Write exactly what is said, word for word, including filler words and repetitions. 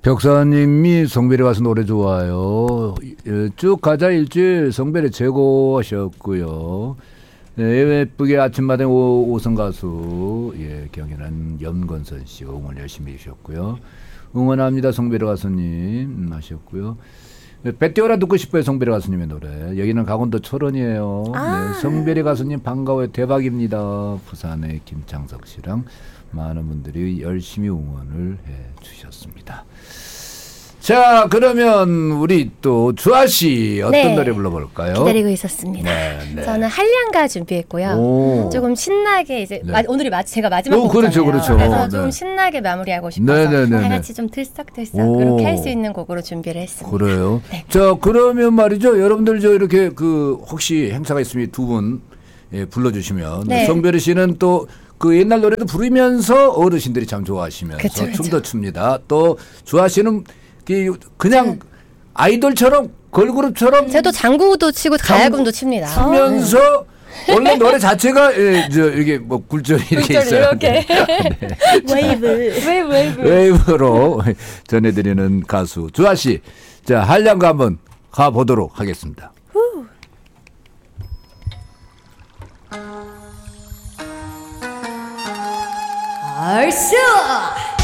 벽사님이 성별에 가서 노래 좋아요. 쭉 가자 일주일 성별에 최고하셨고요. 네, 예쁘게 아침마당 오성 가수 예, 경연한 염건선 씨 응원 열심히 해주셨고요. 응원합니다 성별의 가수님 하셨고요. 배띄어라 듣고 싶어요 성별의 가수님의 노래. 여기는 강원도 철원이에요. 아. 네, 성별의 가수님 반가워요. 대박입니다. 부산의 김창석 씨랑 많은 분들이 열심히 응원을 해주셨습니다. 자 그러면 우리 또 주아 씨 어떤 네. 노래 불러볼까요? 기다리고 있었습니다. 네, 네. 저는 한량가 준비했고요. 오. 조금 신나게 이제 네. 마, 오늘이 마, 제가 마지막 오, 곡이잖아요. 그렇죠, 그렇죠. 그래서 네. 좀 신나게 마무리하고 싶어서 네, 네, 네, 다 네. 같이 좀 들썩들썩 오. 그렇게 할 수 있는 곡으로 준비를 했습니다. 그래요? 네. 자 그러면 말이죠. 여러분들 저 이렇게 그 혹시 행사가 있으면 두 분 예, 불러주시면 네. 성별이 씨는 또 그 옛날 노래도 부르면서 어르신들이 참 좋아하시면서 그쵸, 그쵸. 춤도 춥니다. 또 주아 씨는 그냥 아이돌처럼 걸그룹처럼 저도 장구도 치고 가야금도 칩니다. 추면서 원래 노래 자체가 예, 저 이게 뭐 굴절이 이렇게 굴절이 있어요. 이렇게. 네. 웨이브, 웨이브, 웨이브. 웨이브로 전해드리는 가수 주아 씨, 자 한량가 한번 가보도록 하겠습니다. 후. 얼쑤.